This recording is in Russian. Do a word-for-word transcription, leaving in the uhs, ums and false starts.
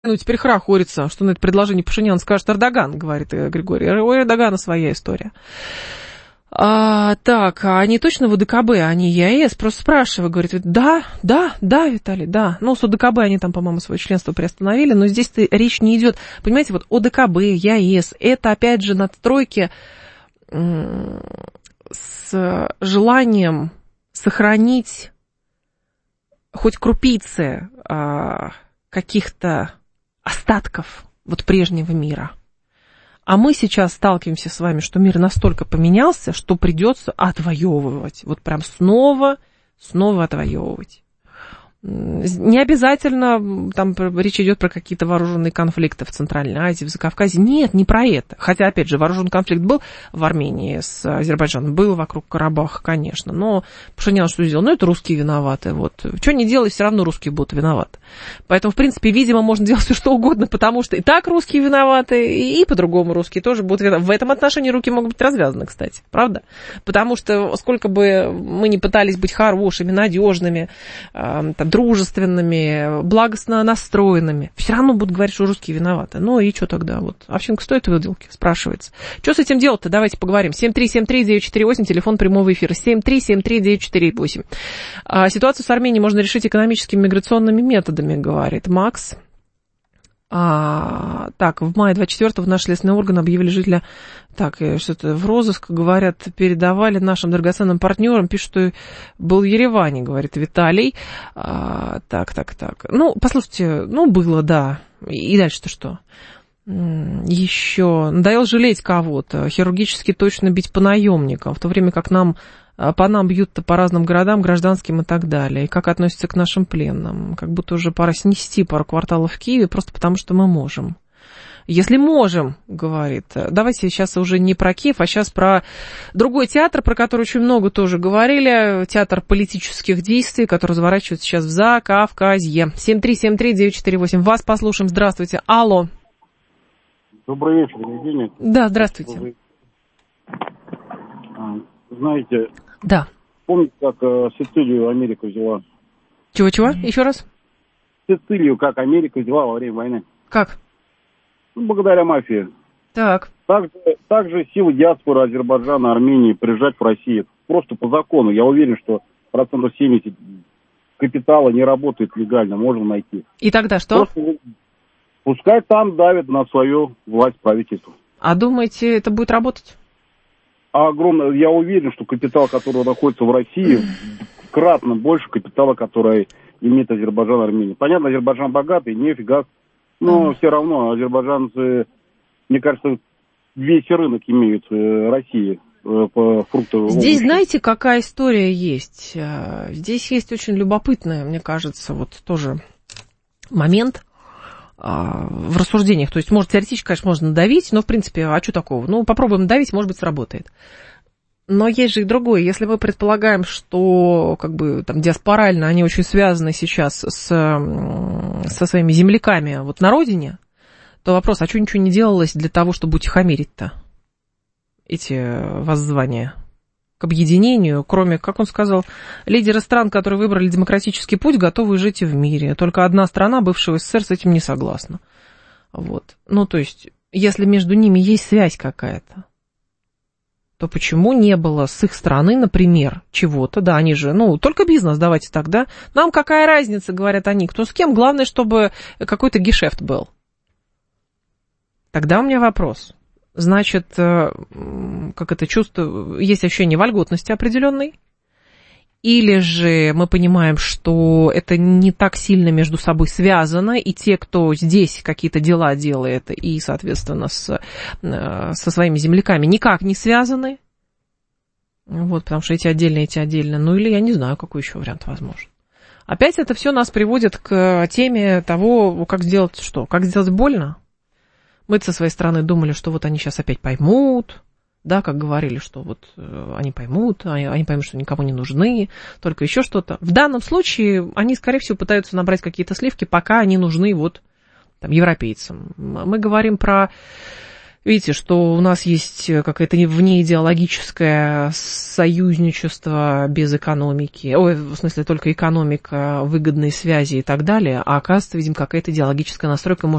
Ну, теперь хорохорится, что на это предложение Пашинян скажет Эрдоган, говорит Григорий. У Эрдогана своя история. А, так, а они точно в ОДКБ, они ЕАЭС? Просто спрашиваю, говорит, да, да, да, Виталий, да. Ну, с ОДКБ они там, по-моему, свое членство приостановили, но здесь-то речь не идет. Понимаете, вот ОДКБ, ЕАЭС, это, опять же, надстройки с желанием сохранить хоть крупицы а, каких-то остатков вот прежнего мира. А мы сейчас сталкиваемся с вами, что мир настолько поменялся, что придется отвоевывать. Вот прям снова, снова отвоевывать. Не обязательно там речь идет про какие-то вооруженные конфликты в Центральной Азии, в Закавказье. Нет, не про это. Хотя, опять же, вооруженный конфликт был в Армении с Азербайджаном, был вокруг Карабаха, конечно. Но Пашинян что сделал? Ну, это русские виноваты. Вот. Что не делай, все равно русские будут виноваты. Поэтому, в принципе, видимо, можно делать все, что угодно, потому что и так русские виноваты, и, и по-другому русские тоже будут виноваты. В этом отношении руки могут быть развязаны, кстати. Правда? Потому что сколько бы мы ни пытались быть хорошими, надежными, э, там, дружественными, благостно настроенными, все равно будут говорить, что русские виноваты. Ну и что тогда? Вот. Овчинка стоит выделки, спрашивается. Что с этим делать-то? Давайте поговорим. семь три семь три девять четыре восемь, телефон прямого эфира. семь три семь три девять четыре восемь. А, ситуацию с Арменией можно решить экономическими миграционными методами, говорит Макс. А, так, в мае двадцать четвёртого наш следственный орган объявили жителя, так, что-то в розыск, говорят, передавали нашим драгоценным партнерам, пишут, что был в Ереване, говорит Виталий. А, так, так, так. Ну, послушайте, ну, было, да. И дальше-то что? Еще надоело жалеть кого-то, хирургически точно бить по наемникам, в то время как нам по нам бьют-то по разным городам, гражданским и так далее. И как относятся к нашим пленным? Как будто уже пора снести пару кварталов в Киеве, просто потому что мы можем. Если можем, говорит, давайте сейчас уже не про Киев, а сейчас про другой театр, про который очень много тоже говорили, театр политических действий, который разворачивается сейчас в Закавказье. семь три семь три девять четыре восемь. Вас послушаем. Здравствуйте. Алло. Добрый вечер, Евгений. Да, здравствуйте. Знаете, да. Помните, как э, Сицилию Америка взяла? Чего-чего? Еще раз? Сицилию как Америка взяла во время войны. Как? Ну, благодаря мафии. Так. Также, также силы диаспоры Азербайджана, Армении приезжать в Россию. Просто по закону. Я уверен, что процентов семьдесят капитала не работает легально, можно найти. И тогда что? Просто пускай там давят на свою власть правительство. А думаете, это будет работать? А огромное, я уверен, что капитал, который находится в России, кратно больше капитала, который имеет Азербайджан, Армения. Понятно, Азербайджан богатый, нефть, газ, но mm. все равно азербайджанцы, мне кажется, весь рынок имеют России по фруктам. Здесь, знаете, какая история есть? Здесь есть очень любопытная, мне кажется, вот тоже момент в рассуждениях. То есть, может, теоретически, конечно, можно надавить, но, в принципе, а что такого? Ну, попробуем надавить, может быть, сработает. Но есть же и другое. Если мы предполагаем, что, как бы, там, диаспорально они очень связаны сейчас с, со своими земляками вот на родине, то вопрос, а что ничего не делалось для того, чтобы утихомирить-то эти воззвания к объединению, кроме, как он сказал, лидеры стран, которые выбрали демократический путь, готовы жить и в мире. Только одна страна, бывшего СССР, с этим не согласна. Вот. Ну, то есть, если между ними есть связь какая-то, то почему не было с их стороны, например, чего-то, да, они же, ну, только бизнес, давайте так, да, нам какая разница, говорят они, кто с кем, главное, чтобы какой-то гешефт был. Тогда у меня вопрос. Значит, как это чувство, есть ощущение вольготности определенной, или же мы понимаем, что это не так сильно между собой связано, и те, кто здесь какие-то дела делает, и, соответственно, с, со своими земляками никак не связаны, вот, потому что эти отдельно, эти отдельно, ну или я не знаю, какой еще вариант возможен. Опять это все нас приводит к теме того, как сделать что, как сделать больно. Мы со своей стороны думали, что вот они сейчас опять поймут, да, как говорили, что вот они поймут, они, они поймут, что никому не нужны, только еще что-то. В данном случае они, скорее всего, пытаются набрать какие-то сливки, пока они нужны вот там, европейцам. Мы говорим про, видите, что у нас есть какое-то внеидеологическое союзничество без экономики, ой, в смысле только экономика, выгодные связи и так далее, а оказывается, видим, какая-то идеологическая настройка может